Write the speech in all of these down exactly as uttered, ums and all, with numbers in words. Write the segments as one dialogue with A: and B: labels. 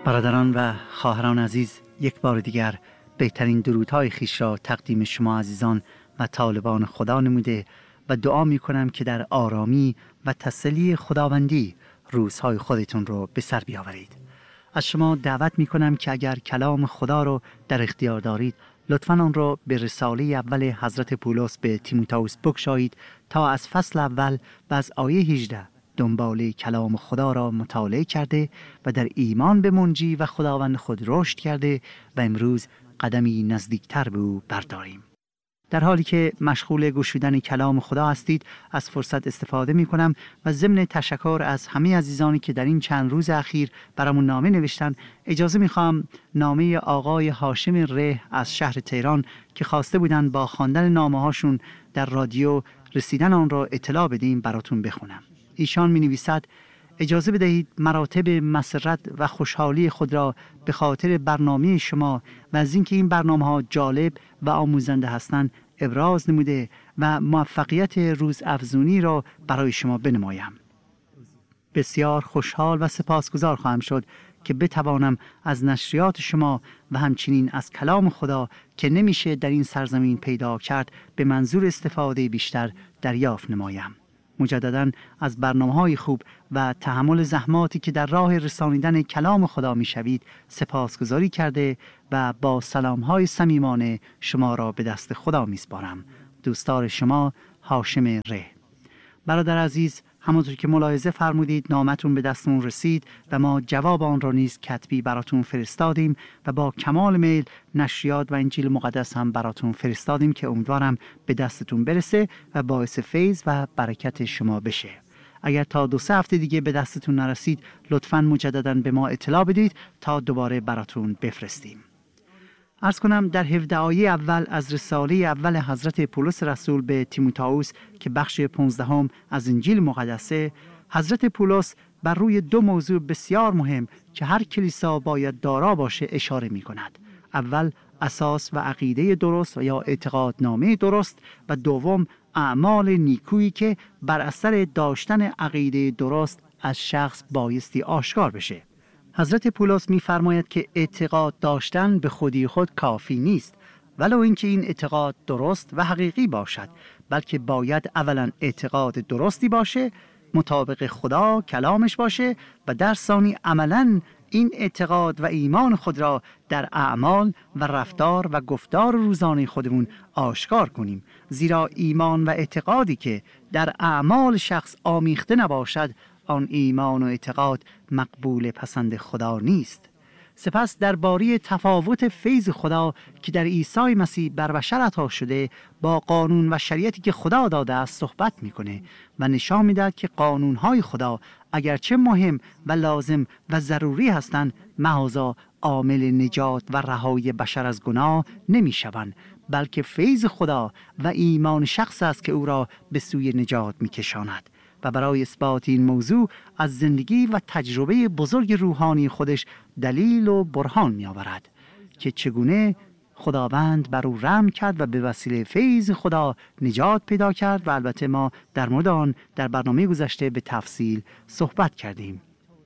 A: برادران و خواهران عزیز، یک بار دیگر بهترین درودهای خویش را تقدیم شما عزیزان و طالبان خدا نموده و دعا می کنم که در آرامی و تسلی خداوندی روزهای خودتون رو به سر بیاورید. از شما دعوت می کنم که اگر کلام خدا رو در اختیار دارید، لطفاً آن را به رساله اول حضرت پولس به تیموتائوس بگشایید تا از فصل اول و از آیه هجده دنبال کلام خدا را مطالعه کرده و در ایمان به منجی و خداوند خود رشد کرده و امروز قدمی نزدیکتر به او برداریم. در حالی که مشغول گوش کلام خدا هستید، از فرصت استفاده می کنم و ضمن تشکر از همه عزیزانی که در این چند روز اخیر برامون نامه نوشتن، اجازه می خواهم نامه آقای هاشم ره از شهر تهران که خواسته بودن با خواندن نامه هاشون در رادیو رسیدن آن را اطلاع بدیم براتون بخونم. ایشان می نویسد: اجازه بدهید مراتب مسرت و خوشحالی خود را به خاطر برنامه شما و از اینکه این برنامه ها جالب و آموزنده هستند ابراز نموده و موفقیت روز افزونی را برای شما بنمایم. بسیار خوشحال و سپاسگزار خواهم شد که بتوانم از نشریات شما و همچنین از کلام خدا که نمیشه در این سرزمین پیدا کرد به منظور استفاده بیشتر دریافت نمایم. مجدداً از برنامه‌های خوب و تحمل زحماتی که در راه رسانیدن کلام خدا می‌شوید سپاسگزاری کرده و با سلام‌های صمیمانه شما را به دست خدا می‌سپارم. دوستدار شما هاشم ره. برادر عزیز، همونطور که ملاحظه فرمودید نامتون به دستمون رسید و ما جواب آن را نیز کتبی براتون فرستادیم و با کمال میل نشریات و انجیل مقدس هم براتون فرستادیم که امیدوارم به دستتون برسه و باعث فیض و برکت شما بشه. اگر تا دو سه هفته دیگه به دستتون نرسید لطفاً مجدداً به ما اطلاع بدید تا دوباره براتون بفرستیم. عرض کنم در هفده آیه اول از رساله اول حضرت پولس رسول به تیموتائوس که بخش پانزدهم از انجیل مقدسه، حضرت پولس بر روی دو موضوع بسیار مهم که هر کلیسا باید دارا باشه اشاره می کند. اول اساس و عقیده درست و یا اعتقادنامه درست و دوم اعمال نیکویی که بر اثر داشتن عقیده درست از شخص بایستی آشکار بشه. حضرت پولس می‌فرماید که اعتقاد داشتن به خودی خود کافی نیست، ولو اینکه این اعتقاد درست و حقیقی باشد، بلکه باید اولا اعتقاد درستی باشه، مطابق خدا کلامش باشه و در ثانی عملاً این اعتقاد و ایمان خود را در اعمال و رفتار و گفتار روزانه خودمون آشکار کنیم، زیرا ایمان و اعتقادی که در اعمال شخص آمیخته نباشد آن ایمان و اعتقاد مقبول پسند خدا نیست. سپس درباره تفاوت فیض خدا که در عیسی مسیح بر بشر عطا شده با قانون و شریعتی که خدا داده است صحبت میکنه و نشان میدهد که قانونهای خدا اگرچه مهم و لازم و ضروری هستند، محضاً عامل نجات و رهایی بشر از گناه نمیشوند، بلکه فیض خدا و ایمان شخص است که او را به سوی نجات میکشاند. و برای اثبات این موضوع از زندگی و تجربه بزرگ روحانی خودش دلیل و برهان می آورد که چگونه خداوند بر او رحم کرد و به وسیله فیض خدا نجات پیدا کرد و البته ما در مورد آن در برنامه گذشته به تفصیل صحبت کردیم.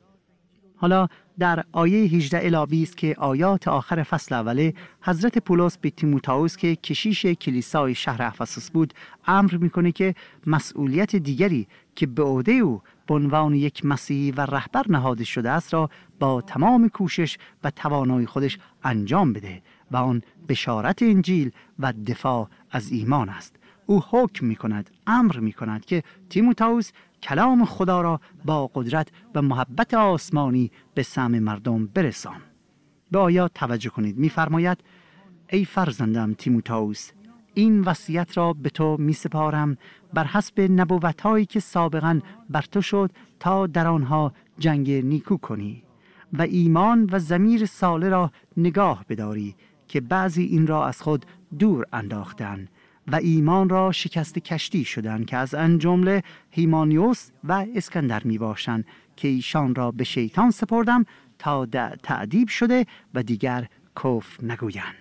A: حالا در آیه هجده الی بیست که آیات آخر فصل اوله، حضرت پولس به تیموتائوس که کشیش کلیسای شهر افسوس بود امر میکنه که مسئولیت دیگری که به عهده او به عنوان یک مسیحی و رهبر نهاده شده است را با تمام کوشش و توانایی خودش انجام بده و آن بشارت انجیل و دفاع از ایمان است. او حکم میکند، امر میکند که تیموتائوس کلام خدا را با قدرت و محبت آسمانی به سمع مردم برسان. به آیات توجه کنید. می‌فرماید: ای فرزندم تیموتائوس، این وصیت را به تو می‌سپارم بر حسب نبوت‌هایی که سابقاً بر تو شد تا در آنها جنگ نیکو کنی و ایمان و ضمیر صالح را نگاه بداری که بعضی این را از خود دور انداختند و ایمان را شکست کشتی شدند که از آن جمله هیمانیوس و اسکندر می باشند که ایشان را به شیطان سپردم تا تعذیب شده و دیگر کفر نگویند.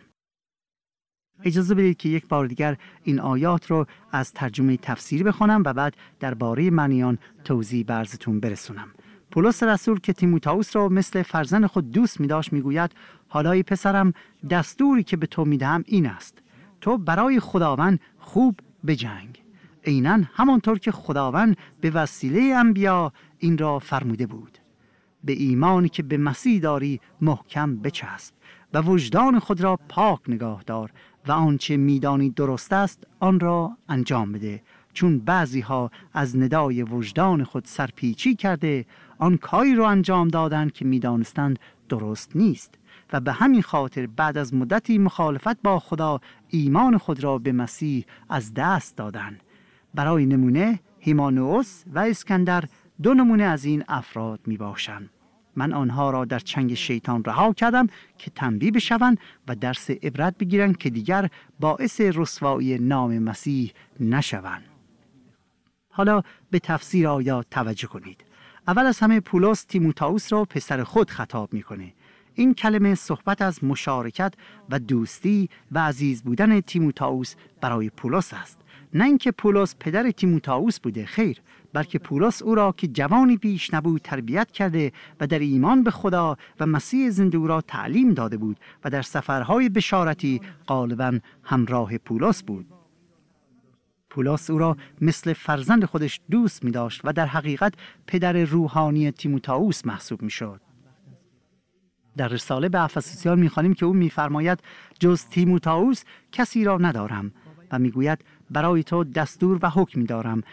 A: اجازه بدید که یک بار دیگر این آیات رو از ترجمه تفسیری بخونم و بعد درباره معنی آن توضیح براتون برسونم. پولس رسول که تیموتائوس را مثل فرزند خود دوست می داشت می گوید حالا ای پسرم دستوری که به تو می دهم این است: تو برای خداوند خوب بجنگ، عیناً همانطور که خداوند به وسیله انبیا این را فرموده بود. به ایمانی که به مسیح داری محکم بچسب و وجدان خود را پاک نگاه دار و آنچه میدانی درست است آن را انجام بده، چون بعضی ها از ندای وجدان خود سرپیچی کرده آن کاری را انجام دادند که میدانستند درست نیست و به همین خاطر بعد از مدتی مخالفت با خدا ایمان خود را به مسیح از دست دادند. برای نمونه هیمانوس و اسکندر دو نمونه از این افراد می باشند. من آنها را در چنگ شیطان رها کردم که تنبیه بشوند و درس عبرت بگیرند که دیگر باعث رسوایی نام مسیح نشوند. حالا به تفسیر آیات توجه کنید. اول از همه پولس تیموتائوس را پسر خود خطاب میکنه. این کلمه صحبت از مشارکت و دوستی و عزیز بودن تیموتائوس برای پولس است. نه اینکه پولس پدر تیموتائوس بوده، خیر، بلکه پولس او را که جوانی پیش نبود تربیت کرده و در ایمان به خدا و مسیح زنده او را تعلیم داده بود و در سفرهای بشارتی غالباً همراه پولس بود. پولس او را مثل فرزند خودش دوست می داشت و در حقیقت پدر روحانی تیموتائوس محسوب می شد. در رساله به افسوسیان می خوانیم که او می فرماید جز تیموتائوس کسی را ندارم و می گوید برای تو دستور و حکم می دارم